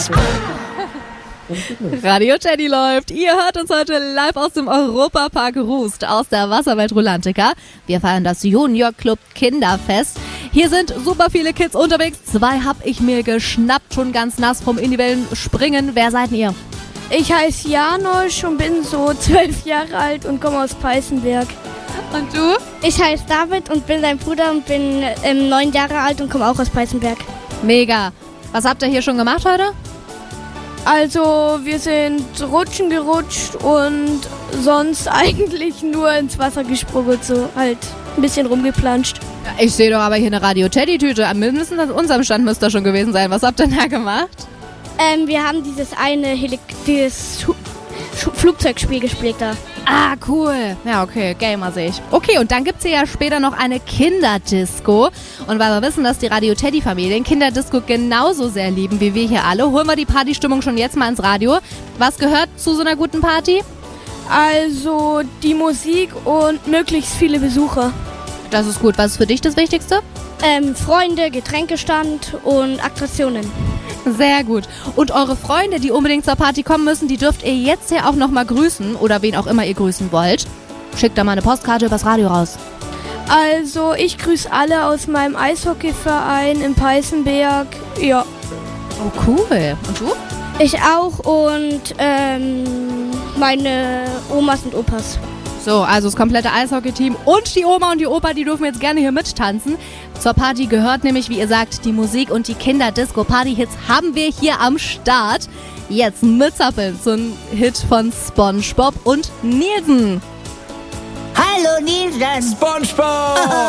Radio Teddy läuft. Ihr hört uns heute live aus dem Europapark Rust aus der Wasserwelt Rulantica. Wir feiern das Junior Club Kinderfest. Hier sind super viele Kids unterwegs. 2 hab ich mir geschnappt, schon ganz nass vom in die Wellen springen. Wer seid ihr? Ich heiße Janosch und bin so 12 Jahre alt und komme aus Peißenberg. Und du? Ich heiße David und bin dein Bruder und bin 9 Jahre alt und komme auch aus Peißenberg. Mega. Was habt ihr hier schon gemacht heute? Also wir sind rutschen gerutscht und sonst eigentlich nur ins Wasser gesprungen und so halt ein bisschen rumgeplanscht. Ich sehe doch aber hier eine Radio Teddy Tüte. Mindestens an unserem Stand müsste das schon gewesen sein. Was habt ihr denn da gemacht? Wir haben dieses Flugzeugspiel gespielt da. Ah, cool. Ja, okay, Gamer sehe ich. Okay, und dann gibt's hier ja später noch eine Kinderdisco. Und weil wir wissen, dass die Radio Teddy Familien Kinderdisco genauso sehr lieben wie wir hier alle, holen wir die Partystimmung schon jetzt mal ins Radio. Was gehört zu so einer guten Party? Also die Musik und möglichst viele Besucher. Das ist gut. Was ist für dich das Wichtigste? Freunde, Getränkestand und Attraktionen. Sehr gut. Und eure Freunde, die unbedingt zur Party kommen müssen, die dürft ihr jetzt ja auch nochmal grüßen oder wen auch immer ihr grüßen wollt. Schickt da mal eine Postkarte übers Radio raus. Also ich grüße alle aus meinem Eishockeyverein in Peißenberg. Ja. Oh, cool. Und du? Ich auch und meine Omas und Opas. So, also das komplette Eishockey-Team und die Oma und die Opa, die dürfen jetzt gerne hier mittanzen. Zur Party gehört nämlich, wie ihr sagt, die Musik und die Kinder-Disco-Party-Hits haben wir hier am Start. Jetzt mit Zappeln zum Hit von SpongeBob und Nielsen. Hallo Nielsen! SpongeBob!